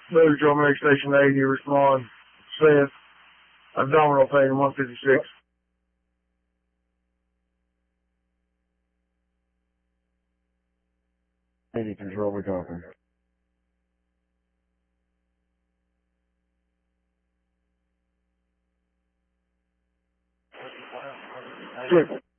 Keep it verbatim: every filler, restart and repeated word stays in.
Motor Control Medic Station eighty, respond. Seth. Abdominal pain, one fifty-six. eighty control, we talking. Six.